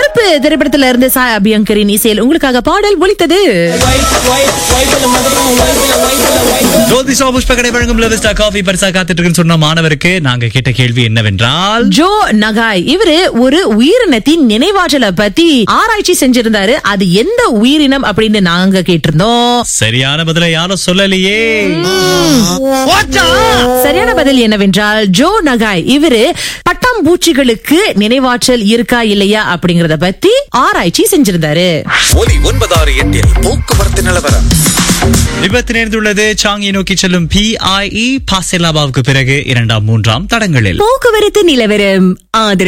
நெருப்பு திரைப்படத்துல இருந்து சாய் அபியங்கரின் இசையில் உங்களுக்காக பாடல் ஒலித்தது. ஜோதிஷா புஷ்பகடை வழங்கும் லெவஸ்டா காஃபி பரிசா காத்துட்டு இருக்குன்னு சொன்ன மாணவருக்கு நாங்க கேட்ட கேள்வி என்னவென்றால், ஜோ நகாய் இவரு ஒரு உயிரினத்தின் நினைவாற்றலை பத்தி ஆராய்ச்சி செஞ்சிருந்தாரு. அது எந்த உயிரினம் அப்படின்னு நாங்க கேட்டிருந்தோம். சரியான பதில யாரும் சொல்லலையே. சரியான பதில் என்னவென்றால், ஜோ நகாய் இவரு பட்டாம்பூச்சிகளுக்கு நினைவாற்றல் இருக்கா இல்லையா அப்படிங்கறத பத்தி ஆராய்ச்சி செஞ்சிருந்தாரு. ஒலி 968 போக்குவரத்து நிலவரம். விபத்து நேர்ந்துள்ளது சாங்கியை நோக்கி செல்லும் PIE பாசெல்லாபாவுக்கு பிறகு 2, 3 தடங்களில். போக்குவரத்து நிலவரம் ஆதரவு